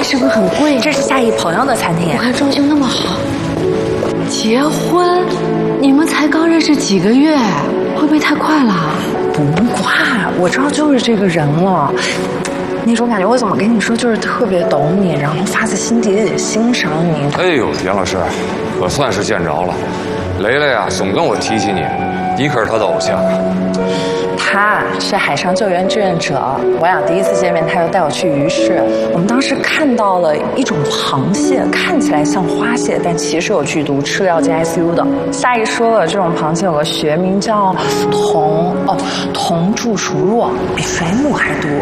是不是很贵？ 这是夏意朋友的餐厅。 我看装修那么好。结婚？你们才刚认识几个月，会不会太快了？ 不快，我知道就是这个人了。那种感觉，我怎么跟你说，就是特别懂你，然后发自心底里欣赏你。 哎呦，杨老师，可算是见着了。雷雷啊，总跟我提起你，你可是他的偶像。 他是海上救援志愿者，我俩第一次见面，他就带我去鱼市。我们当时看到了一种螃蟹，看起来像花蟹，但其实有剧毒，吃了要进 ICU 的。夏意说了，这种螃蟹有个学名叫铜柱鼠弱，比水母还毒。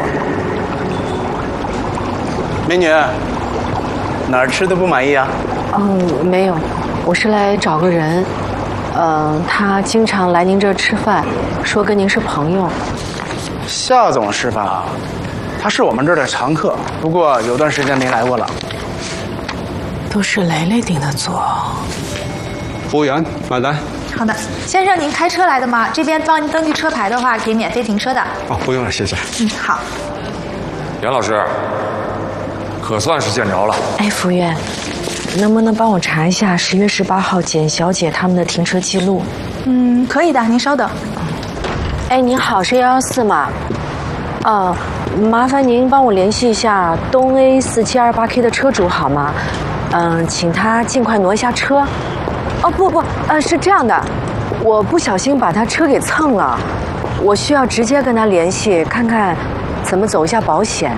美女，哪儿吃的不满意啊？ 没有，我是来找个人。他经常来您这儿吃饭，说跟您是朋友。 夏总是吧？他是我们这儿的常客，不过有段时间没来过了。 都是雷雷顶的座。 服务员，买单。 好的，先生，您开车来的吗？这边帮您登记车牌的话，可以免费停车的。 哦，不用了，谢谢。 好。 杨老师，可算是见着了。 哎，服务员，能不能帮我查一下10月18号简小姐他们的停车记录？ 可以的，您稍等。 哎，您好，是114吗？麻烦您帮我联系一下东 A4728K 的车主好吗？请他尽快挪一下车。哦不，是这样的，我不小心把他车给蹭了，我需要直接跟他联系，看看怎么走一下保险。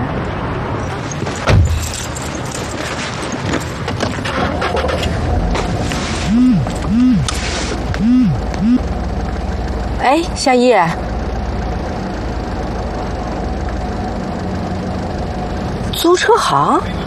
哎，夏意，租车行。